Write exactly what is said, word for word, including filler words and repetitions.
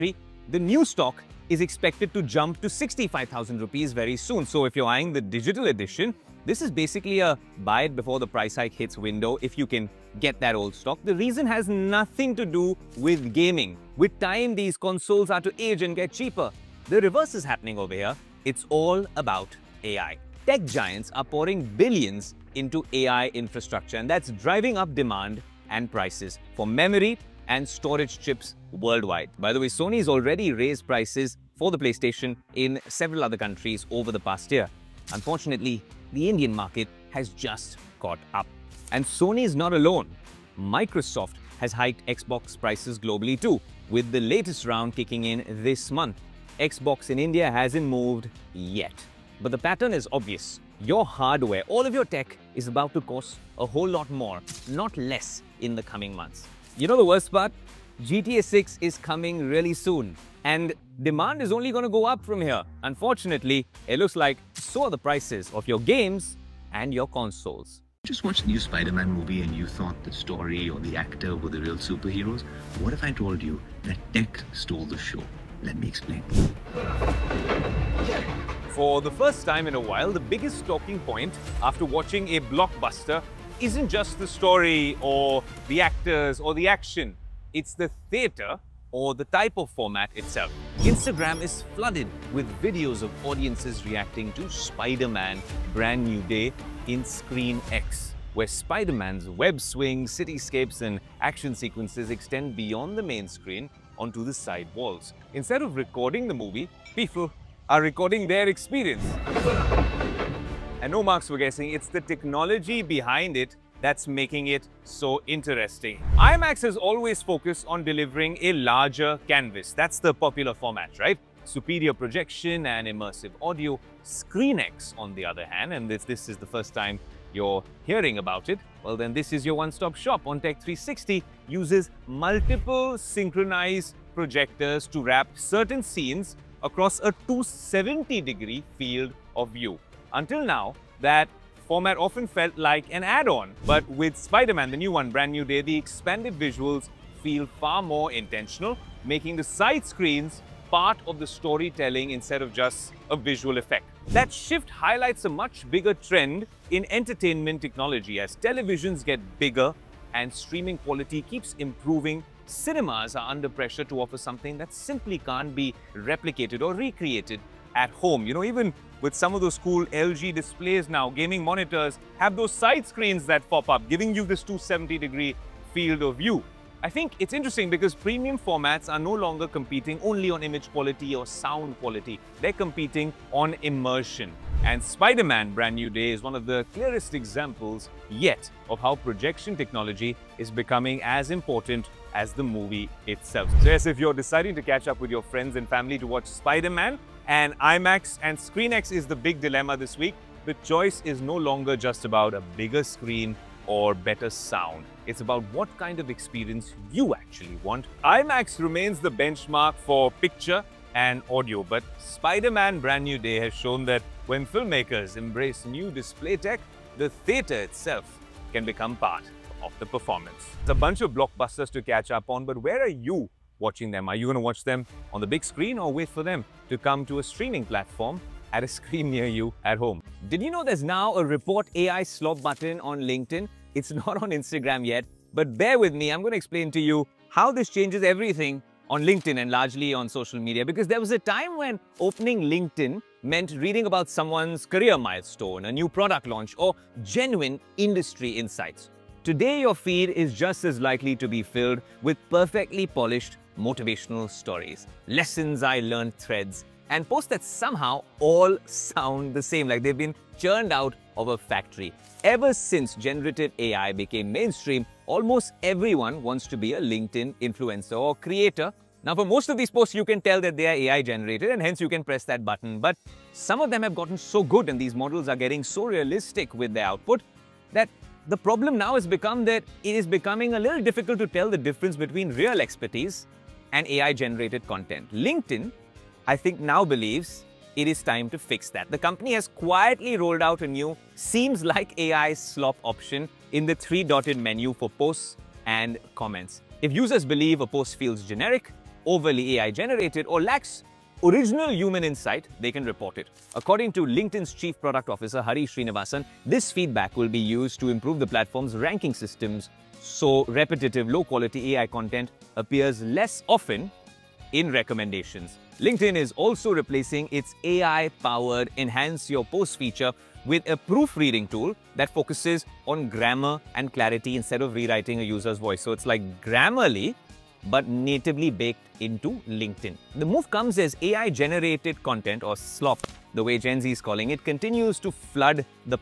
the new stock is expected to jump to sixty-five thousand rupees very soon. So if you're eyeing the digital edition, this is basically a buy it before the price hike hits window if you can get that old stock. The reason has nothing to do with gaming. With time, these consoles are to age and get cheaper. The reverse is happening over here. It's all about A I. Tech giants are pouring billions into A I infrastructure, and that's driving up demand and prices for memory and storage chips worldwide. By the way, Sony's already raised prices for the PlayStation in several other countries over the past year. Unfortunately, the Indian market has just caught up. And Sony is not alone. Microsoft has hiked Xbox prices globally too, with the latest round kicking in this month. Xbox in India hasn't moved yet. But the pattern is obvious. Your hardware, all of your tech, is about to cost a whole lot more, not less, in the coming months. You know the worst part? G T A six is coming really soon, and demand is only going to go up from here. Unfortunately, it looks like so are the prices of your games and your consoles. Just watched the new Spider-Man movie and you thought the story or the actor were the real superheroes? What if I told you that tech stole the show? Let me explain. For the first time in a while, the biggest talking point after watching a blockbuster isn't just the story or the actors or the action. It's the theatre or the type of format itself. Instagram is flooded with videos of audiences reacting to Spider-Man Brand New Day in ScreenX, where Spider-Man's web swings, cityscapes and action sequences extend beyond the main screen onto the side walls. Instead of recording the movie, people are recording their experience. And no marks for guessing, it's the technology behind it that's making it so interesting. IMAX has always focused on delivering a larger canvas. That's the popular format, right? Superior projection and immersive audio. ScreenX, on the other hand, and this, this is the first time you're hearing about it, well then this is your one-stop shop. OnTech three sixty uses multiple synchronized projectors to wrap certain scenes across a two hundred seventy degree field of view. Until now, that format often felt like an add-on, but with Spider-Man, the new one, Brand New Day, the expanded visuals feel far more intentional, making the side screens part of the storytelling instead of just a visual effect. That shift highlights a much bigger trend in entertainment technology. As televisions get bigger and streaming quality keeps improving, cinemas are under pressure to offer something that simply can't be replicated or recreated at home. You know, even with some of those cool L G displays now, gaming monitors have those side screens that pop up, giving you this two hundred seventy degree field of view. I think it's interesting because premium formats are no longer competing only on image quality or sound quality. They're competing on immersion. And Spider-Man Brand New Day is one of the clearest examples yet of how projection technology is becoming as important as the movie itself. So yes, if you're deciding to catch up with your friends and family to watch Spider-Man, and IMAX and ScreenX is the big dilemma this week, the choice is no longer just about a bigger screen or better sound. It's about what kind of experience you actually want. IMAX remains the benchmark for picture and audio, but Spider-Man Brand New Day has shown that when filmmakers embrace new display tech, the theatre itself can become part of the performance. It's a bunch of blockbusters to catch up on, but where are you watching them? Are you going to watch them on the big screen or wait for them to come to a streaming platform at a screen near you at home? Did you know there's now a report A I slop button on LinkedIn? It's not on Instagram yet, but bear with me. I'm going to explain to you how this changes everything on LinkedIn and largely on social media, because there was a time when opening LinkedIn meant reading about someone's career milestone, a new product launch, or genuine industry insights. Today, your feed is just as likely to be filled with perfectly polished motivational stories, lessons I learned threads, and posts that somehow all sound the same, like they've been churned out of a factory. Ever since generative A I became mainstream, almost everyone wants to be a LinkedIn influencer or creator. Now, for most of these posts, you can tell that they are A I generated and hence you can press that button. But some of them have gotten so good and these models are getting so realistic with their output that the problem now has become that it is becoming a little difficult to tell the difference between real expertise and A I-generated content. LinkedIn, I think, now believes it is time to fix that. The company has quietly rolled out a new seems like A I slop option in the three-dotted menu for posts and comments. If users believe a post feels generic, overly A I generated or lacks original human insight, they can report it. According to LinkedIn's Chief Product Officer, Hari Srinivasan, this feedback will be used to improve the platform's ranking systems so repetitive, low-quality A I content appears less often in recommendations. LinkedIn is also replacing its A I-powered Enhance Your Post feature with a proofreading tool that focuses on grammar and clarity instead of rewriting a user's voice. So it's like Grammarly, but natively baked into LinkedIn. The move comes as A I-generated content, or slop, the way Gen Z is calling it, continues to flood the